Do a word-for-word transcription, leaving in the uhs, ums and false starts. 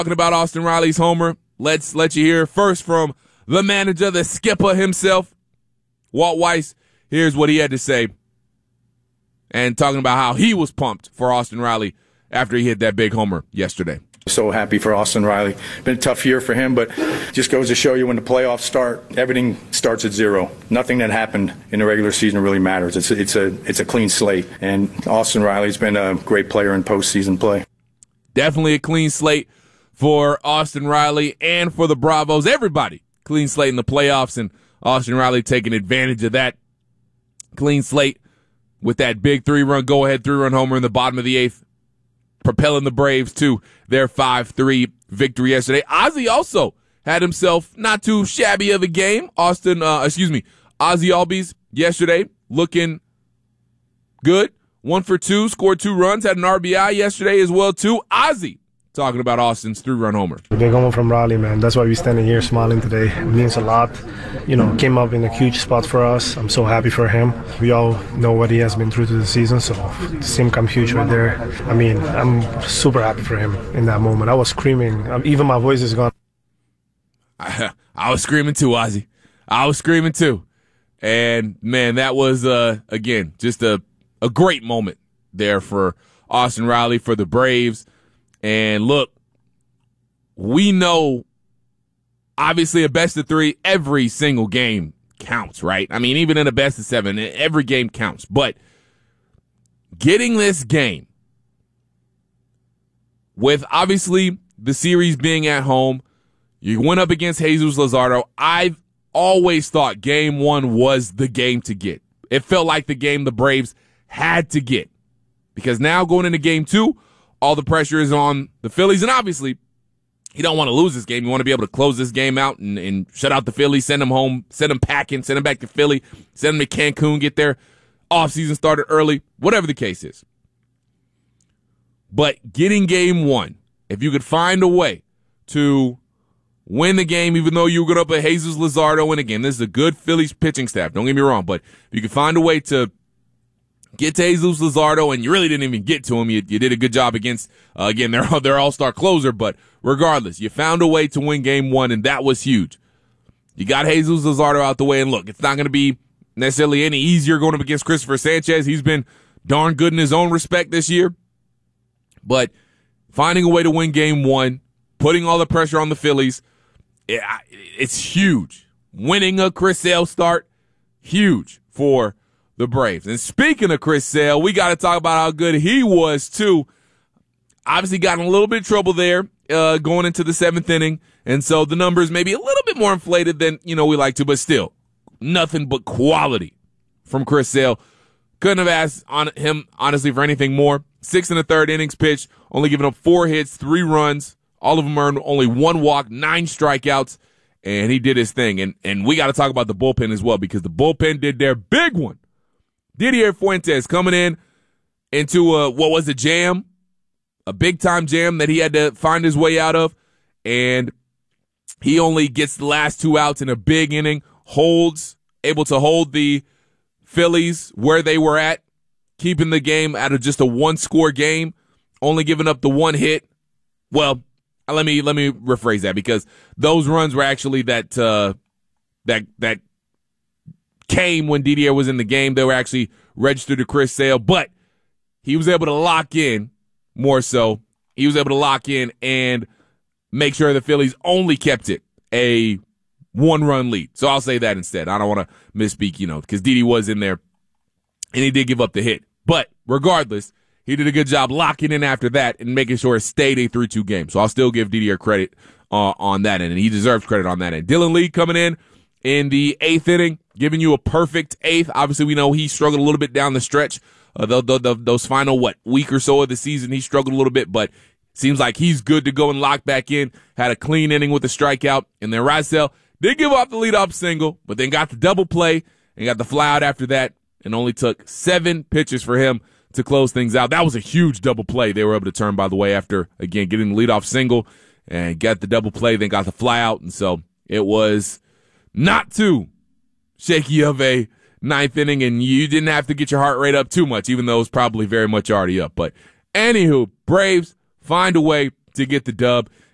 Talking about Austin Riley's homer, let's let you hear first from the manager, the skipper himself, Walt Weiss. Here's what he had to say, and talking about how he was pumped for Austin Riley after he hit that big homer yesterday. So happy for Austin Riley. Been a tough year for him, but just goes to show you when the playoffs start, everything starts at zero. Nothing that happened in the regular season really matters. It's a, it's a it's a clean slate, and Austin Riley's been a great player in postseason play. Definitely a clean slate for Austin Riley and for the Bravos. Everybody clean slate in the playoffs, and Austin Riley taking advantage of that clean slate with that big three-run go-ahead three-run homer in the bottom of the eighth, propelling the Braves to their five three victory yesterday. Ozzie also had himself not too shabby of a game. Austin, uh, excuse me, Ozzie Albies yesterday looking good. One for two, scored two runs, had an R B I yesterday as well too. Ozzie talking about Austin's three-run homer. Big homer from Riley, man. That's why we're standing here smiling today. It means a lot. You know, came up in a huge spot for us. I'm so happy for him. We all know what he has been through to the season, so to see him come huge right there, I mean, I'm super happy for him in that moment. I was screaming. Even my voice is gone. I, I was screaming too, Ozzie. I was screaming too. And, man, that was, uh, again, just a, a great moment there for Austin Riley, for the Braves. And look, we know, obviously, a best of three, every single game counts, right? I mean, even in a best of seven, every game counts. But getting this game with, obviously, the series being at home, you went up against Jesus Luzardo. I've always thought game one was the game to get. It felt like the game the Braves had to get. Because now going into game two, all the pressure is on the Phillies, and obviously, you don't want to lose this game. You want to be able to close this game out and, and shut out the Phillies, send them home, send them packing, send them back to Philly, send them to Cancun, get their offseason started early, whatever the case is. But getting game one, if you could find a way to win the game, even though you were going up at Jesus Luzardo, and again, this is a good Phillies pitching staff, don't get me wrong, but if you could find a way to get to Jesus Luzardo, and you really didn't even get to him. You, you did a good job against, uh, again, their, their all-star closer, but regardless, you found a way to win game one, and that was huge. You got Jesus Luzardo out the way, and look, it's not going to be necessarily any easier going up against Christopher Sanchez. He's been darn good in his own respect this year, but finding a way to win game one, putting all the pressure on the Phillies, it, it's huge. Winning a Chris Sale start, huge for the Braves. And speaking of Chris Sale, we got to talk about how good he was too. Obviously got in a little bit of trouble there uh, going into the seventh inning, and so the numbers may be a little bit more inflated than, you know, we like to, but still, nothing but quality from Chris Sale. Couldn't have asked on him, honestly, for anything more. Six and a third innings pitched, only giving up four hits, three runs. All of them earned only one walk, nine strikeouts, and he did his thing. And, and we got to talk about the bullpen as well, because the bullpen did their big one. Didier Fuentes coming in into a, what was a jam, a big-time jam that he had to find his way out of, and he only gets the last two outs in a big inning, holds, able to hold the Phillies where they were at, keeping the game out of just a one-score game, only giving up the one hit. Well, let me let me rephrase that, because those runs were actually that uh, that that. came when Didier was in the game. They were actually registered to Chris Sale, but he was able to lock in more so. He was able to lock in and make sure the Phillies only kept it a one-run lead. So I'll say that instead. I don't want to misspeak, you know, because Didi was in there, and he did give up the hit. But regardless, he did a good job locking in after that and making sure it stayed a three two game. So I'll still give Didier credit uh, on that end, and he deserves credit on that end. Dylan Lee coming in in the eighth inning, giving you a perfect eighth. Obviously, we know he struggled a little bit down the stretch. Uh, the, the, the, those final, what, week or so of the season, he struggled a little bit, but seems like he's good to go and lock back in. Had a clean inning with a strikeout. And then Raisel did give up the leadoff single, but then got the double play and got the fly out after that, and only took seven pitches for him to close things out. That was a huge double play they were able to turn, by the way, after, again, getting the leadoff single and got the double play, then got the fly out. And so it was not too shaky of a ninth inning, and you didn't have to get your heart rate up too much, even though it was probably very much already up. But anywho, Braves find a way to get the dub,